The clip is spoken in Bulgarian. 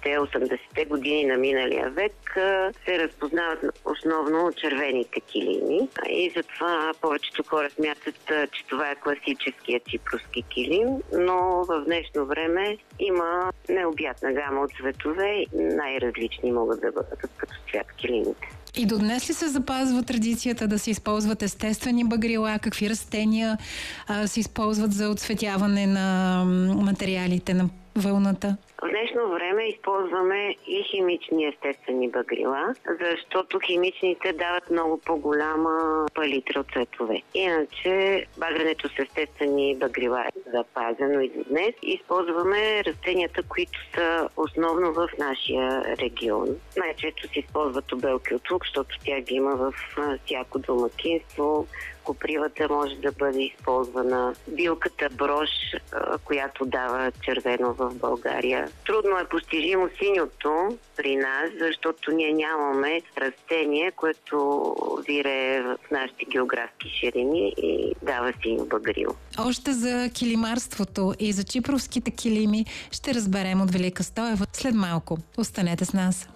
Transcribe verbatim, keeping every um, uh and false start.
седемдесетте-осемдесетте години на миналия век се разпознават основно червените килими. И затова повечето хора смятат, че това е класическият ципруски килим, но в днешно време има необятна гама от цветове, най-различни могат да бъдат като цвят килимите. И до днес ли се запазва традицията да се използват естествени багрила? Какви растения а, се използват за оцветяване на материалите на вълната? В днешно време използваме и химични естествени багрила, защото химичните дават много по-голяма палитра от цветове. Иначе багренето с естествени багрила е запазено и до днес. Използваме растенията, които са основно в нашия регион. Най-често се използват обелки от лук, защото тя ги има в всяко домакинство. Копривата може да бъде използвана. Билката брош, която дава червено в България. Трудно е постижимо синьото при нас, защото ние нямаме растение, което вирее в нашите географски ширини и дава синьо багрило. Още за килимарството и за чипровските килими ще разберем от Велика Стоева след малко. Останете с нас.